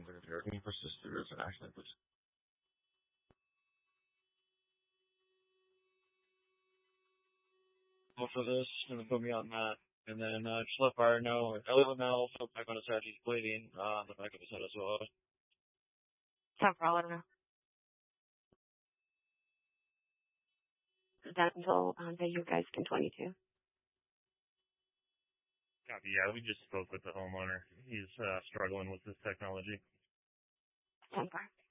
longer if you're looking for sisters and actually put for this and then put me on that. And then just let fire know. Elliot know also back on his head, he's bleeding on the back of his head as well. Time for all of them. That until that you guys can 22. Copy. Yeah, we just spoke with the homeowner. He's struggling with this technology. 10 4.